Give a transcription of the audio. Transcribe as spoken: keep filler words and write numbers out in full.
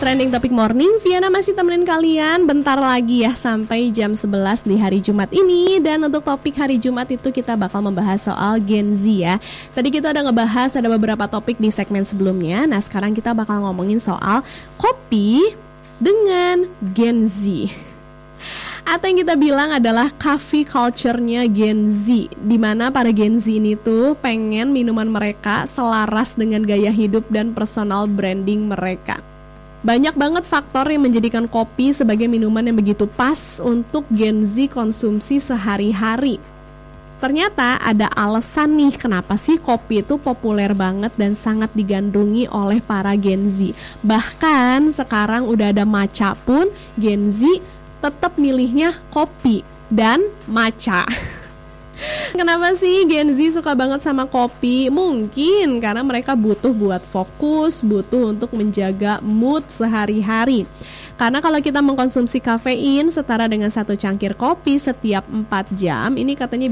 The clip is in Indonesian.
Trending Topic Morning, Viana masih temenin kalian bentar lagi ya sampai jam sebelas di hari Jumat ini. Dan untuk topik hari Jumat itu kita bakal membahas soal Gen Z ya. Tadi kita udah ngebahas ada beberapa topik di segmen sebelumnya. Nah sekarang kita bakal ngomongin soal kopi dengan Gen Z, atau yang kita bilang adalah coffee culture-nya Gen Z, di mana para Gen Z ini tuh pengen minuman mereka selaras dengan gaya hidup dan personal branding mereka. Banyak banget faktor yang menjadikan kopi sebagai minuman yang begitu pas untuk Gen Z konsumsi sehari-hari. Ternyata ada alasan nih kenapa sih kopi itu populer banget dan sangat digandrungi oleh para Gen Z. Bahkan sekarang udah ada matcha pun, Gen Z tetap milihnya kopi dan matcha. Kenapa sih Gen Z suka banget sama kopi? Mungkin karena mereka butuh buat fokus, butuh untuk menjaga mood sehari-hari. Karena kalau kita mengkonsumsi kafein setara dengan satu cangkir kopi setiap empat jam, ini katanya